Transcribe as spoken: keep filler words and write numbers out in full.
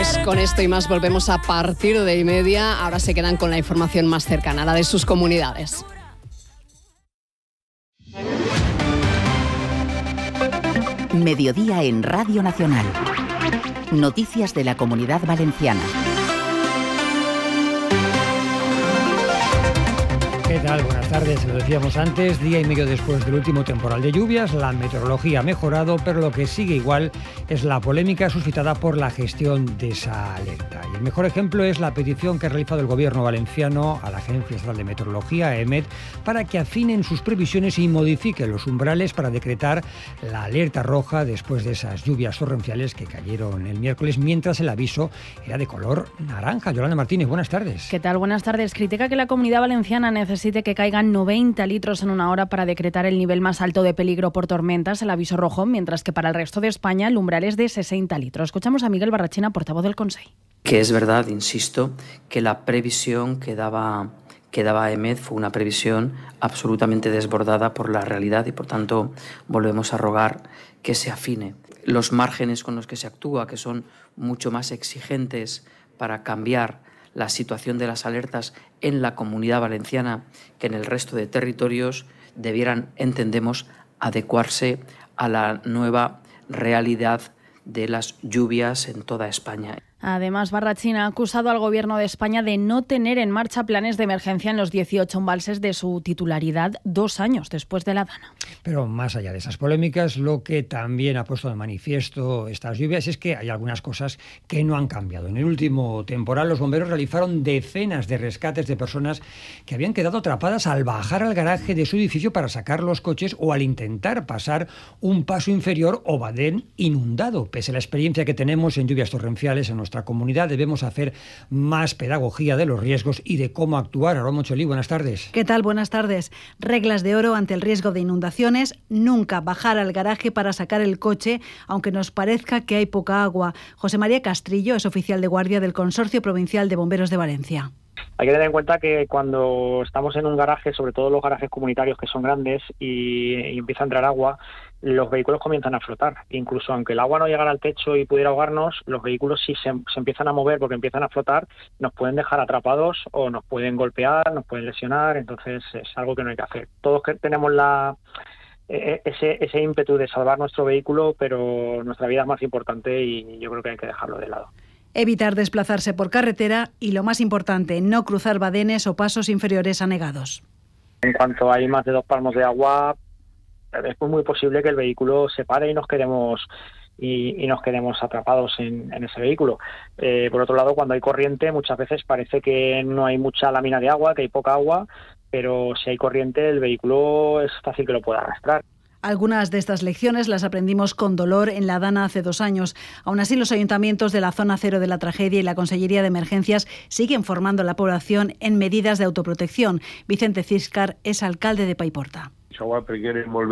Pues con esto y más volvemos a partir de y media. Ahora se quedan con la información más cercana, la de sus comunidades. Mediodía en Radio Nacional. Noticias de la Comunidad Valenciana. ¿Qué tal? Buenas tardes. Lo decíamos antes, día y medio después del último temporal de lluvias, la meteorología ha mejorado, pero lo que sigue igual es la polémica suscitada por la gestión de esa alerta. Y el mejor ejemplo es la petición que ha realizado el Gobierno valenciano a la Agencia Estatal de Meteorología, EMET, para que afinen sus previsiones y modifiquen los umbrales para decretar la alerta roja después de esas lluvias torrenciales que cayeron el miércoles, mientras el aviso era de color naranja. Yolanda Martínez, buenas tardes. ¿Qué tal? Buenas tardes. Critica que la Comunidad Valenciana necesita que caigan noventa litros en una hora para decretar el nivel más alto de peligro por tormentas, el aviso rojo, mientras que para el resto de España el umbral es de sesenta litros. Escuchamos a Miguel Barrachina, portavoz del Consell. Que es verdad, insisto, que la previsión que daba, que daba EMET fue una previsión absolutamente desbordada por la realidad y, por tanto, volvemos a rogar que se afine. Los márgenes con los que se actúa, que son mucho más exigentes para cambiar la situación de las alertas en la Comunidad Valenciana que en el resto de territorios, debieran, entendemos, adecuarse a la nueva realidad de las lluvias en toda España. Además, Barrachina ha acusado al Gobierno de España de no tener en marcha planes de emergencia en los dieciocho embalses de su titularidad dos años después de la Dana. Pero más allá de esas polémicas, lo que también ha puesto de manifiesto estas lluvias es que hay algunas cosas que no han cambiado. En el último temporal, los bomberos realizaron decenas de rescates de personas que habían quedado atrapadas al bajar al garaje de su edificio para sacar los coches o al intentar pasar un paso inferior o badén inundado. Pese a la experiencia que tenemos en lluvias torrenciales en nuestra comunidad, debemos hacer más pedagogía de los riesgos y de cómo actuar. Aroa Moncholí, buenas tardes. ¿Qué tal? Buenas tardes. Reglas de oro ante el riesgo de inundaciones. Nunca bajar al garaje para sacar el coche, aunque nos parezca que hay poca agua. José María Castrillo es oficial de guardia del Consorcio Provincial de Bomberos de Valencia. Hay que tener en cuenta que cuando estamos en un garaje, sobre todo los garajes comunitarios que son grandes y, y empieza a entrar agua, los vehículos comienzan a flotar. Incluso aunque el agua no llegara al techo y pudiera ahogarnos, los vehículos si se, se empiezan a mover porque empiezan a flotar, nos pueden dejar atrapados o nos pueden golpear, nos pueden lesionar. Entonces es algo que no hay que hacer. Todos que tenemos la ese, ese ímpetu de salvar nuestro vehículo, pero nuestra vida es más importante y yo creo que hay que dejarlo de lado. Evitar desplazarse por carretera y, lo más importante, no cruzar badenes o pasos inferiores anegados. En cuanto hay más de dos palmos de agua, es muy posible que el vehículo se pare y nos quedemos y, y nos quedemos atrapados en, en ese vehículo. Eh, por otro lado, cuando hay corriente, muchas veces parece que no hay mucha lámina de agua, que hay poca agua, pero si hay corriente, el vehículo es fácil que lo pueda arrastrar. Algunas de estas lecciones las aprendimos con dolor en la Dana hace dos años. Aún así, los ayuntamientos de la zona cero de la tragedia y la Consellería de Emergencias siguen formando a la población en medidas de autoprotección. Vicente Ciscar es alcalde de Paiporta.